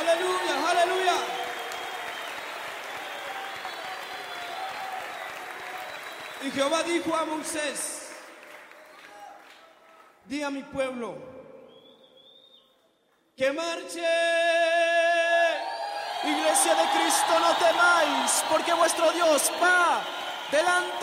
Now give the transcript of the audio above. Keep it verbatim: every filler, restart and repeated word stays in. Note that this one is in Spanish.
Aleluya, aleluya. Y Jehová dijo a Moisés: di a mi pueblo que marche. Iglesia de Cristo, no temáis, porque vuestro Dios va delante